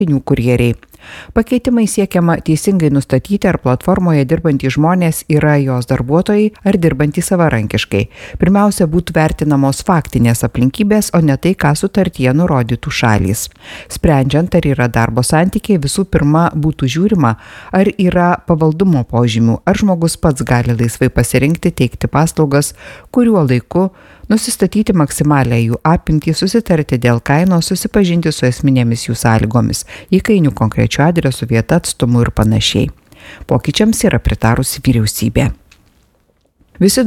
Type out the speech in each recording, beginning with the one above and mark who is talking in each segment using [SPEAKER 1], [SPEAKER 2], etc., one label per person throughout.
[SPEAKER 1] kurjeriai. Pakeitimai siekiama teisingai nustatyti, ar platformoje dirbantys žmonės yra jos darbuotojai ar dirbantys savarankiškai. Pirmiausia, būtų vertinamos faktinės aplinkybės, o ne tai, ką sutartyje nurodytų šalys. Sprendžiant, ar yra darbo santykiai, visų pirma būtų žiūrima, ar yra pavaldumo požymių, ar žmogus pats gali laisvai pasirinkti teikti paslaugas, kuriuo laiku, nusistatyti maksimalią jų apimtį, susitarti dėl kainos, susipažinti su esminėmis jų sąlygomis, įkainių konkrečiu adresu, vieta, atstumu ir panašiai. Pokyčiams yra pritarusi vyriausybė. Visi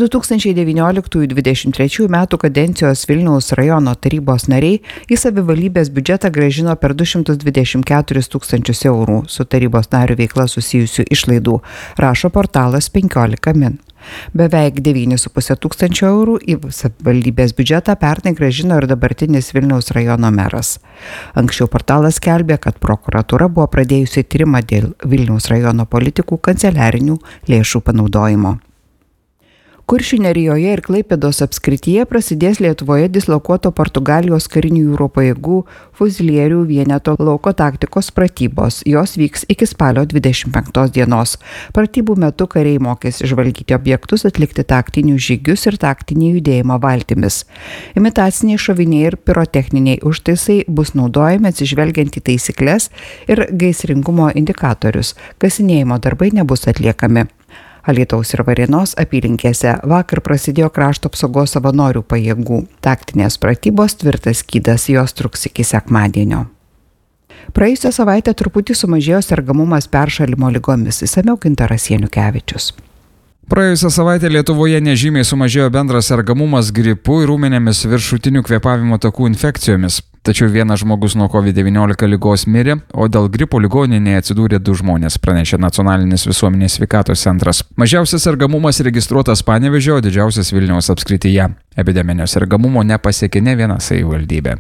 [SPEAKER 1] 2019-2023 metų kadencijos Vilniaus rajono tarybos nariai į savivaldybės biudžetą grąžino per 224 tūkstančius eurų su tarybos narių veikla susijusių išlaidų, rašo portalas 15 min. Beveik 9,5 tūkstančio eurų į savivaldybės biudžetą pernai grąžino ir dabartinis Vilniaus rajono meras. Anksčiau portalas skelbė, kad prokuratūra buvo pradėjusi tyrimą dėl Vilniaus rajono politikų kanceliarinių lėšų panaudojimo. Kuršių Nerijoje ir Klaipėdos apskrityje prasidės Lietuvoje dislokuoto Portugalijos karinių jūrų pajėgų fuzilierių vieneto lauko taktikos pratybos. Jos vyks iki spalio 25 dienos. Pratybų metu kariai mokėsi žvalgyti objektus, atlikti taktinius žygius ir taktinį judėjimą valtimis. Imitaciniai šoviniai ir pirotechniniai užtaisai bus naudojami atsižvelgiant į taisyklės ir gaisringumo indikatorius. Kasinėjimo darbai nebus atliekami. Alytaus ir Varėnos apylinkėse vakar prasidėjo krašto apsaugos savanorių pajėgų. Taktinės pratybos tvirtas skydas, jos truks iki sekmadienio. Praėjusią savaitę truputį sumažėjo sergamumas peršalimo ligomis, išsamiau Gintaras Janukevičius.
[SPEAKER 2] Praėjusią savaitę Lietuvoje nežymiai sumažėjo bendras sergamumas gripu ir ūminėmis viršutinių kvėpavimo takų infekcijomis. Tačiau vienas žmogus nuo COVID-19 ligos mirė, o dėl gripo ligoninėje atsidūrė 2 žmonės, pranešė Nacionalinis visuomenės sveikatos centras. Mažiausias sergamumas registruotas Panevėžio, o didžiausias Vilniaus apskrityje. Epideminio sergamumo nepasiekė ne viena savivaldybė.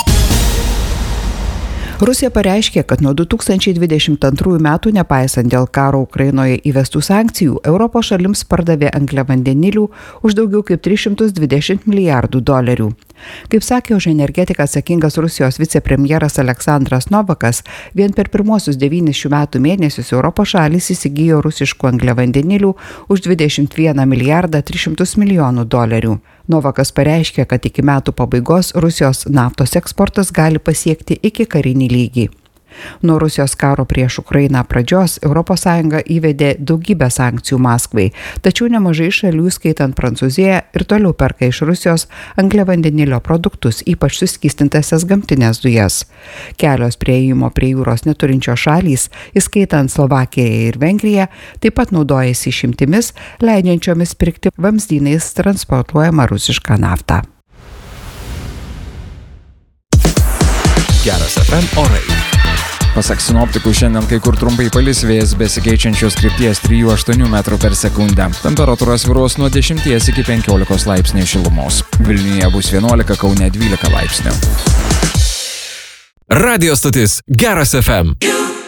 [SPEAKER 1] Rusija pareiškė, kad nuo 2022 metų, nepaisant dėl karo Ukrainoje įvestų sankcijų, Europos šalims pardavė angliavandenilių už daugiau kaip $320 milijardų. Kaip sakė už energetiką atsakingas Rusijos vicepremjeras Aleksandras Novakas, vien per pirmuosius 9 šių metų mėnesius Europos šalys įsigijo rusiškų angliavandenilių už $21 milijardą 300 milijonų. Novakas pareiškė, kad iki metų pabaigos Rusijos naftos eksportas gali pasiekti iki karinį lygį. Nuo Rusijos karo prieš Ukrainą pradžios ES įvedė daugybę sankcijų Maskvai, tačiau nemažai šalių, skaitant Prancūziją, ir toliau perka iš Rusijos angliavandenilio produktus, ypač suskystintasias gamtinės dujas. Kelios prieėjimo prie jūros neturinčios šalys, įskaitant Slovakiją ir Vengriją, taip pat naudojasi išimtimis, leidžiančiomis pirkti vamzdynais transportuojamą rusišką naftą.
[SPEAKER 3] Geras FM orai.
[SPEAKER 2] Pasak sinoptikų, šiandien kai kur trumpai palis, vėjas besikeičiančios krypties 3–8 metrų per sekundę. Temperatūra svyruos nuo 10 iki 15 laipsnių šilumos. Vilniuje bus 11, Kaune 12 laipsnių.
[SPEAKER 3] Radio stotis Geras FM.